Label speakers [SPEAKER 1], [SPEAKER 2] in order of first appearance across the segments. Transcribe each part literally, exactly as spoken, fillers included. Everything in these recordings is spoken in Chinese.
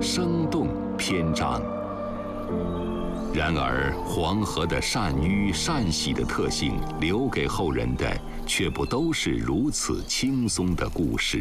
[SPEAKER 1] 生动篇章。然而，黄河的善淤善洗的特性，留给后人的却不都是如此轻松的故事。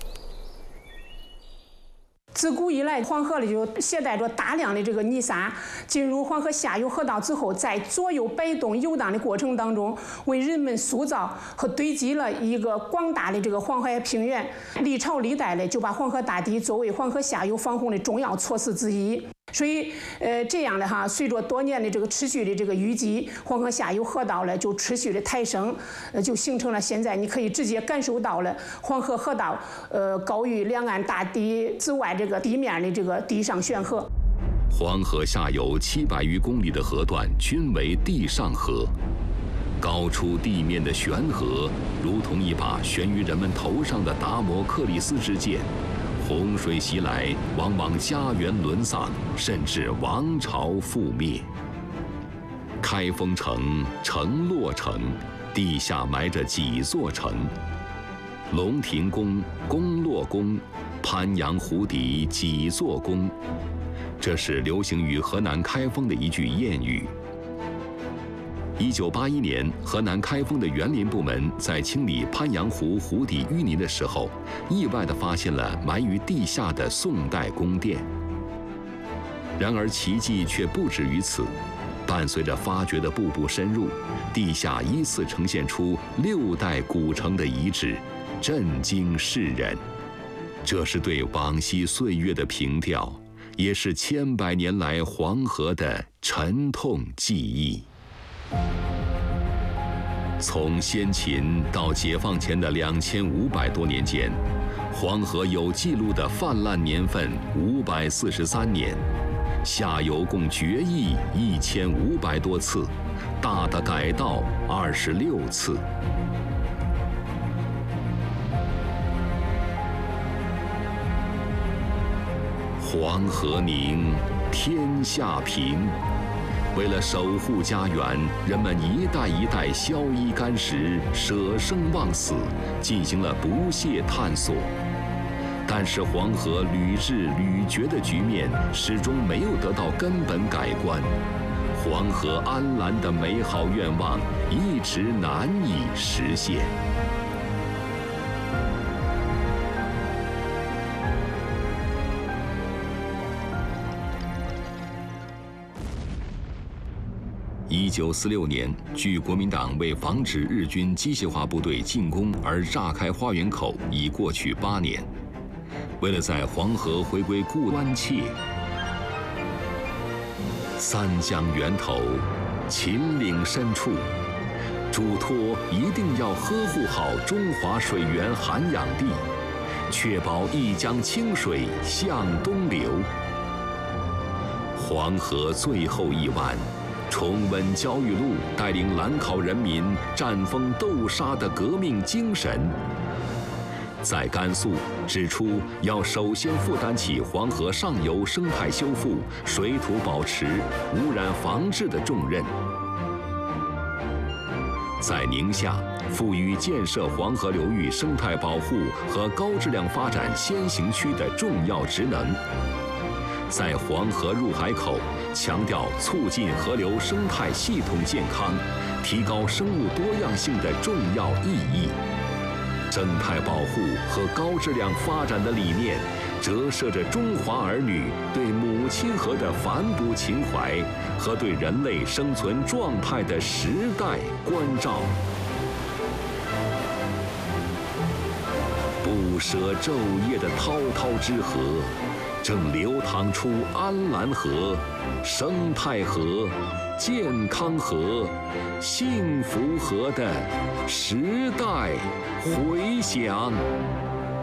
[SPEAKER 2] 自古以来，黄河里就携带着大量的这个泥沙，进入黄河下游河道之后，在左右摆动游荡的过程当中，为人们塑造和堆积了一个广大的这个黄海平原。历朝历代的就把黄河大堤作为黄河下游防洪的重要措施之一。所以，呃，这样的哈，随着多年的这个持续的这个淤积，黄河下游河道呢就持续的抬升，呃，就形成了现在你可以直接感受到了黄河河道，呃，高于两岸大堤之外这个地面的这个地上悬河。
[SPEAKER 1] 黄河下游七百余公里的河段均为地上河，高出地面的悬河，如同一把悬于人们头上的达摩克里斯之剑。洪水袭来，往往家园沦丧，甚至王朝覆灭。开封城城落城，地下埋着几座城：龙亭宫、宫落宫、鄱阳湖底几座宫。这是流行于河南开封的一句谚语。一九八一年，河南开封的园林部门在清理鄱阳湖湖底淤泥的时候，意外地发现了埋于地下的宋代宫殿。然而奇迹却不止于此，伴随着发掘的步步深入，地下依次呈现出六代古城的遗址，震惊世人。这是对往昔岁月的凭吊，也是千百年来黄河的沉痛记忆。从先秦到解放前的两千五百多年间，黄河有记录的泛滥年份五百四十三年，下游共决议一千五百多次，大的改道二十六次。黄河宁，天下平。为了守护家园，人们一代一代消衣干食，舍生忘死，进行了不懈探索。但是黄河屡治屡绝的局面始终没有得到根本改观，黄河安澜的美好愿望一直难以实现。一九四六年，据国民党为防止日军机械化部队进攻而炸开花园口已过去八年。为了在黄河回归故关切，三江源头、秦岭深处，嘱托一定要呵护好中华水源涵养地，确保一江清水向东流。黄河最后一湾。重温焦裕禄带领兰考人民战锋斗沙的革命精神，在甘肃指出要首先负担起黄河上游生态修复、水土保持、污染防治的重任，在宁夏赋予建设黄河流域生态保护和高质量发展先行区的重要职能，在黄河入海口强调促进河流生态系统健康、提高生物多样性的重要意义。生态保护和高质量发展的理念，折射着中华儿女对母亲河的反哺情怀和对人类生存状态的时代关照。不舍昼夜的滔滔之河，正流淌出安澜河、生态河、健康河、幸福河的时代回响。